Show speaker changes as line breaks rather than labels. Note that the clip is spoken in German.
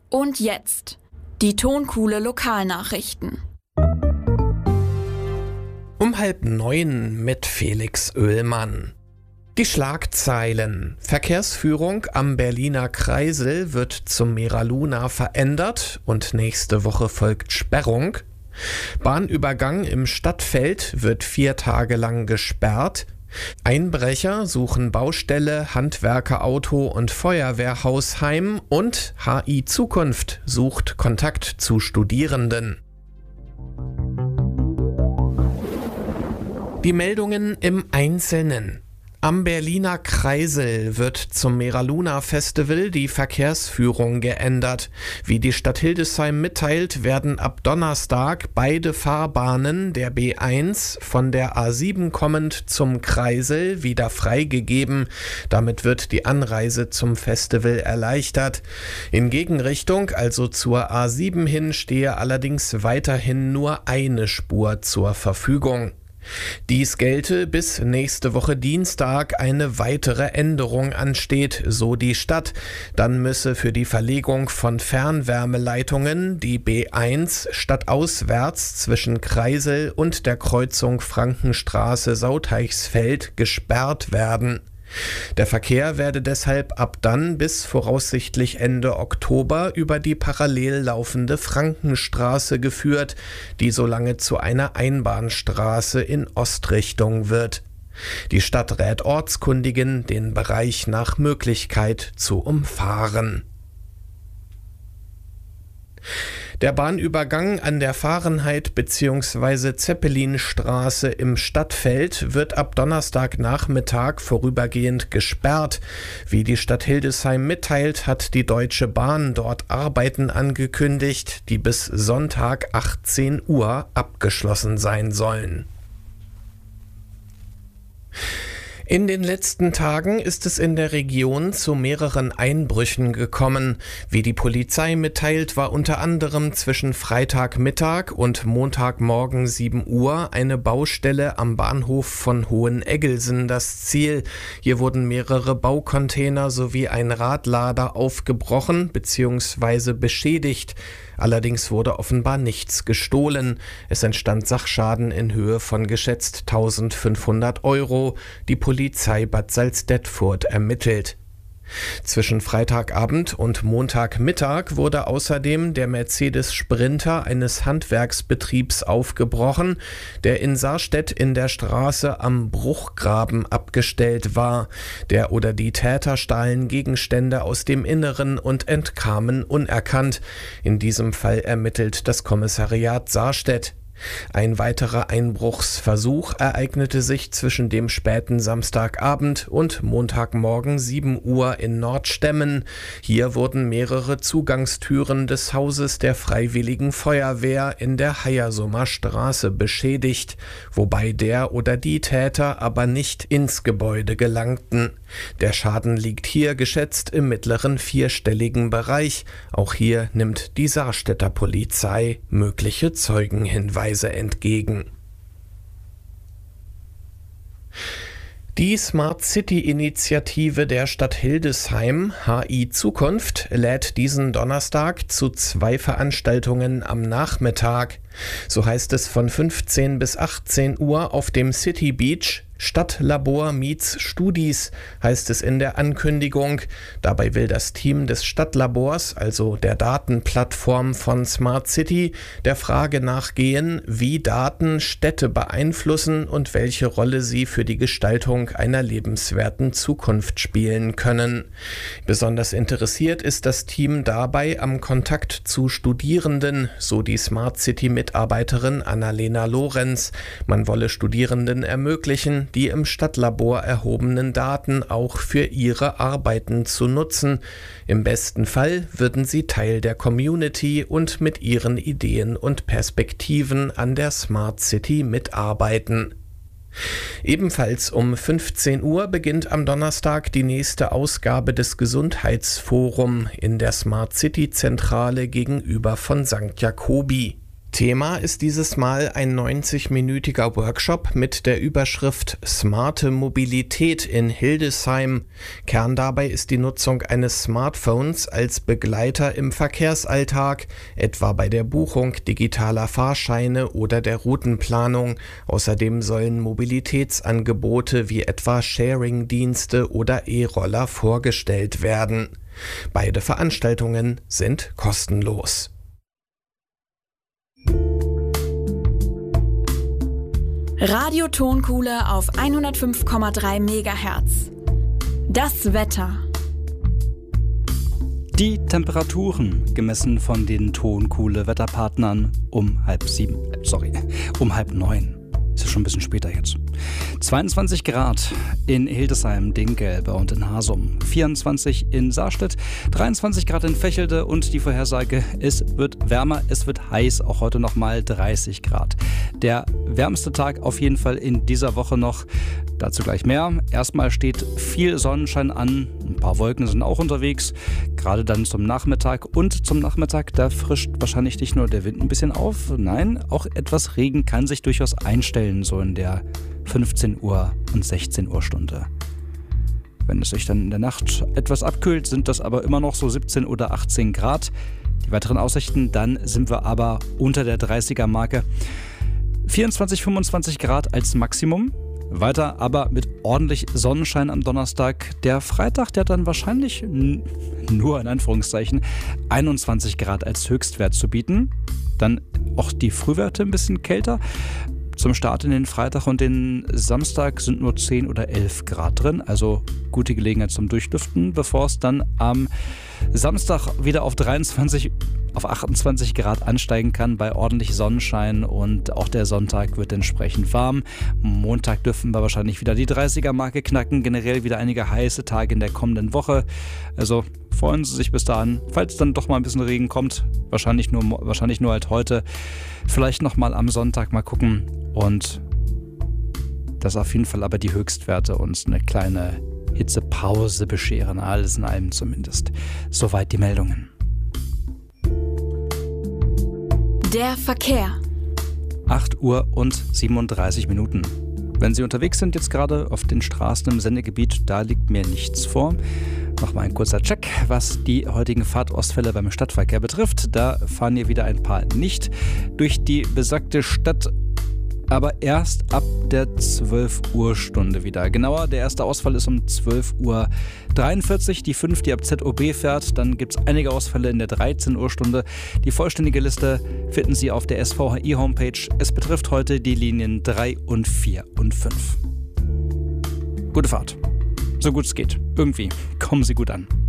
Und jetzt die Tonkuhle Lokalnachrichten.
Um 8:30 mit Felix Oehlmann. Die Schlagzeilen. Verkehrsführung am Berliner Kreisel wird zum Mera-Luna verändert und nächste Woche folgt Sperrung. Bahnübergang im Stadtfeld wird 4 Tage lang gesperrt. Einbrecher suchen Baustelle, Handwerkerauto und Feuerwehrhaus heim und HI Zukunft sucht Kontakt zu Studierenden. Die Meldungen im Einzelnen. Am Berliner Kreisel wird zum Mera-Luna Festival die Verkehrsführung geändert. Wie die Stadt Hildesheim mitteilt, werden ab Donnerstag beide Fahrbahnen der B1 von der A7 kommend zum Kreisel wieder freigegeben. Damit wird die Anreise zum Festival erleichtert. In Gegenrichtung, also zur A7 hin, stehe allerdings weiterhin nur eine Spur zur Verfügung. Dies gelte, bis nächste Woche Dienstag eine weitere Änderung ansteht, so die Stadt. Dann müsse für die Verlegung von Fernwärmeleitungen die B1 stadtauswärts zwischen Kreisel und der Kreuzung Frankenstraße-Sauteichsfeld gesperrt werden. Der Verkehr werde deshalb ab dann bis voraussichtlich Ende Oktober über die parallel laufende Frankenstraße geführt, die so lange zu einer Einbahnstraße in Ostrichtung wird. Die Stadt rät Ortskundigen, den Bereich nach Möglichkeit zu umfahren. Der Bahnübergang an der Fahrenheit bzw. Zeppelinstraße im Stadtfeld wird ab Donnerstagnachmittag vorübergehend gesperrt. Wie die Stadt Hildesheim mitteilt, hat die Deutsche Bahn dort Arbeiten angekündigt, die bis Sonntag 18 Uhr abgeschlossen sein sollen. In den letzten Tagen ist es in der Region zu mehreren Einbrüchen gekommen. Wie die Polizei mitteilt, war unter anderem zwischen Freitagmittag und Montagmorgen 7 Uhr eine Baustelle am Bahnhof von Hoheneggelsen das Ziel. Hier wurden mehrere Baucontainer sowie ein Radlader aufgebrochen bzw. beschädigt. Allerdings wurde offenbar nichts gestohlen. Es entstand Sachschaden in Höhe von geschätzt 1.500 €. Die Polizei Bad Salzdetfurt ermittelt. Zwischen Freitagabend und Montagmittag wurde außerdem der Mercedes Sprinter eines Handwerksbetriebs aufgebrochen, der in Sarstedt in der Straße am Bruchgraben abgestellt war. Der oder die Täter stahlen Gegenstände aus dem Inneren und entkamen unerkannt. In diesem Fall ermittelt das Kommissariat Sarstedt. Ein weiterer Einbruchsversuch ereignete sich zwischen dem späten Samstagabend und Montagmorgen 7 Uhr in Nordstemmen. Hier wurden mehrere Zugangstüren des Hauses der Freiwilligen Feuerwehr in der Hayersumer Straße beschädigt, wobei der oder die Täter aber nicht ins Gebäude gelangten. Der Schaden liegt hier geschätzt im mittleren vierstelligen Bereich. Auch hier nimmt die Sarstedter Polizei mögliche Zeugenhinweise entgegen. Die Smart City-Initiative der Stadt Hildesheim, HI Zukunft, lädt diesen Donnerstag zu 2 Veranstaltungen am Nachmittag. So heißt es von 15 bis 18 Uhr auf dem City Beach. Stadtlabor meets Studis, heißt es in der Ankündigung. Dabei will das Team des Stadtlabors, also der Datenplattform von Smart City, der Frage nachgehen, wie Daten Städte beeinflussen und welche Rolle sie für die Gestaltung einer lebenswerten Zukunft spielen können. Besonders interessiert ist das Team dabei am Kontakt zu Studierenden, so die Smart City-Mitarbeiterin Annalena Lorenz. Man wolle Studierenden ermöglichen, die im Stadtlabor erhobenen Daten auch für ihre Arbeiten zu nutzen. Im besten Fall würden sie Teil der Community und mit ihren Ideen und Perspektiven an der Smart City mitarbeiten. Ebenfalls um 15 Uhr beginnt am Donnerstag die nächste Ausgabe des Gesundheitsforum in der Smart City Zentrale gegenüber von St. Jakobi. Thema ist dieses Mal ein 90-minütiger Workshop mit der Überschrift Smarte Mobilität in Hildesheim. Kern dabei ist die Nutzung eines Smartphones als Begleiter im Verkehrsalltag, etwa bei der Buchung digitaler Fahrscheine oder der Routenplanung. Außerdem sollen Mobilitätsangebote wie etwa Sharing-Dienste oder E-Roller vorgestellt werden. Beide Veranstaltungen sind kostenlos.
Radio Tonkuhle auf 105,3 MHz. Das Wetter.
Die Temperaturen gemessen von den Tonkuhle-Wetterpartnern um 8:30. Ist ja schon ein bisschen später jetzt. 22 Grad in Hildesheim, Dinkelbe und in Hasum. 24 in Saarstedt, 23 Grad in Vechelde und die Vorhersage, es wird wärmer, es wird heiß, auch heute nochmal 30 Grad. Der wärmste Tag auf jeden Fall in dieser Woche noch. Dazu gleich mehr. Erstmal steht viel Sonnenschein an, ein paar Wolken sind auch unterwegs, gerade dann zum Nachmittag. Und zum Nachmittag, da frischt wahrscheinlich nicht nur der Wind ein bisschen auf, nein, auch etwas Regen kann sich durchaus einstellen, so in der 15 Uhr und 16 Uhr Stunde. Wenn es sich dann in der Nacht etwas abkühlt, sind das aber immer noch so 17 oder 18 Grad. Die weiteren Aussichten, dann sind wir aber unter der 30er-Marke. 24, 25 Grad als Maximum. Weiter aber mit ordentlich Sonnenschein am Donnerstag. Der Freitag, der hat dann wahrscheinlich nur in Anführungszeichen 21 Grad als Höchstwert zu bieten. Dann auch die Frühwerte ein bisschen kälter. Zum Start in den Freitag und den Samstag sind nur 10 oder 11 Grad drin. Also gute Gelegenheit zum Durchlüften, bevor es dann am Samstag wieder auf 28 Grad ansteigen kann bei ordentlich Sonnenschein und auch der Sonntag wird entsprechend warm. Montag dürfen wir wahrscheinlich wieder die 30er-Marke knacken. Generell wieder einige heiße Tage in der kommenden Woche. Also freuen Sie sich bis dahin. Falls dann doch mal ein bisschen Regen kommt, wahrscheinlich nur halt heute. Vielleicht nochmal am Sonntag mal gucken und dass auf jeden Fall aber die Höchstwerte uns eine kleine Hitzepause bescheren. Alles in allem zumindest. Soweit die Meldungen.
Der Verkehr.
8 Uhr und 37 Minuten. Wenn Sie unterwegs sind, jetzt gerade auf den Straßen im Sendegebiet, da liegt mir nichts vor. Nochmal ein kurzer Check, was die heutigen Fahrtausfälle beim Stadtverkehr betrifft. Da fahren hier wieder ein paar nicht durch die besagte Stadt, aber erst ab der 12 Uhr Stunde wieder. Genauer, der erste Ausfall ist um 12:43 Uhr. Die 5, die ab ZOB fährt. Dann gibt es einige Ausfälle in der 13 Uhr Stunde. Die vollständige Liste finden Sie auf der SVHI-Homepage. Es betrifft heute die Linien 3 und 4 und 5. Gute Fahrt. So gut es geht. Irgendwie kommen Sie gut an.